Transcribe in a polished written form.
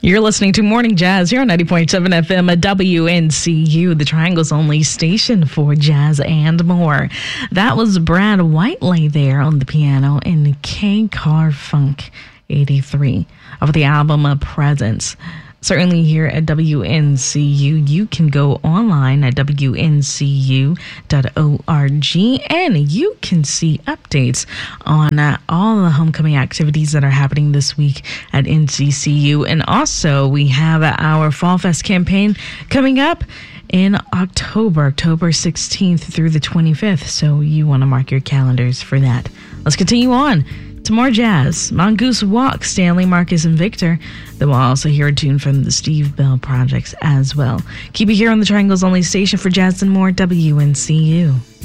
You're listening to Morning Jazz here on 90.7 FM at WNCU, the Triangle's only station for jazz and more. That was Brad Whiteley there on the piano in K Car Funk 83 of the album Presence. Certainly here at WNCU, you can go online at WNCU.org and you can see updates on all the homecoming activities that are happening this week at NCCU. And also, we have our Fall Fest campaign coming up in October 16th through the 25th. So you want to mark your calendars for that. Let's continue on to more jazz. Mongoose Walk, Stanley, Marcus, and Victor. Then we'll also hear a tune from the Steve Bell Projects as well. Keep it here on the Triangle's only station for jazz and more, WNCU.